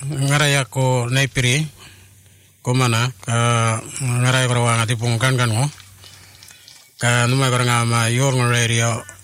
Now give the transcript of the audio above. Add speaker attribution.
Speaker 1: ngaraya ko naipiri ko mana ka ngaraya ko rawanga tipong kan ngo ka numay ko nga ma your radio